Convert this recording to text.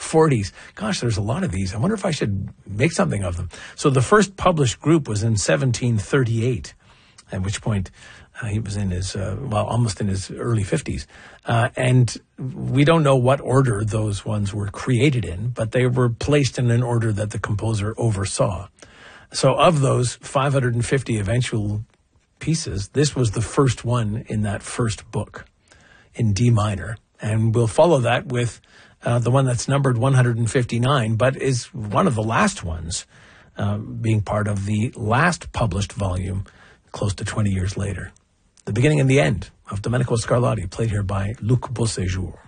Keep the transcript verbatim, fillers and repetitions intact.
forties. Gosh, there's a lot of these. I wonder if I should make something of them. So the first published group was in seventeen thirty-eight, at which point uh, he was in his, uh, well, almost in his early fifties. Uh, and we don't know what order those ones were created in, but they were placed in an order that the composer oversaw. So of those five hundred fifty eventual pieces, this was the first one in that first book in D minor. And we'll follow that with uh, the one that's numbered one hundred fifty-nine, but is one of the last ones, uh, being part of the last published volume close to twenty years later. The beginning and the end of Domenico Scarlatti, played here by Luc Beauséjour.